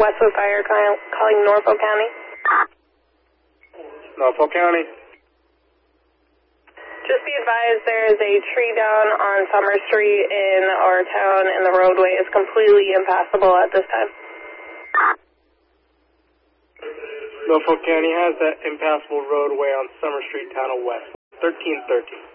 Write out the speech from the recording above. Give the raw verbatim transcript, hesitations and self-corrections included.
Westwood Fire calling, calling Norfolk County. Norfolk County. Just be advised there is a tree down on Summer Street in our town, and the roadway is completely impassable at this time. Norfolk County has that impassable roadway on Summer Street, Town of West. thirteen thirteen.